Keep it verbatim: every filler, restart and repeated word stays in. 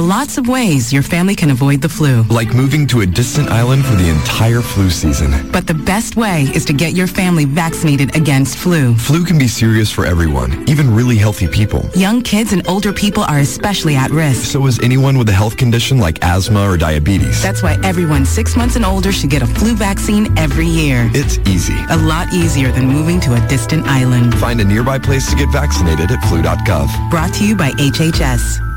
lots of ways your family can avoid the flu. Like moving to a distant island for the entire flu season. But the best way is to get your family vaccinated against flu. Flu can be serious for everyone, even really healthy people. Young kids and older people are especially at risk. So is anyone with a health condition like asthma or diabetes. That's why everyone six months and older should get a flu vaccine every year. It's easy. A lot easier than moving to a distant island. Find a nearby place to get vaccinated at flu dot gov. Brought to you by H H S.